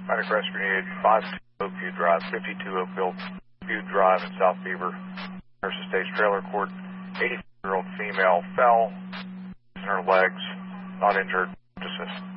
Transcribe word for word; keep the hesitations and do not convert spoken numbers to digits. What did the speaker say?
Medic rescue needed five two Oakview Drive, fifty-two Oakville View Drive in South Beaver. Nurses Stage Trailer Court. eighty-four-year-old female fell, in her legs, not injured. Assist.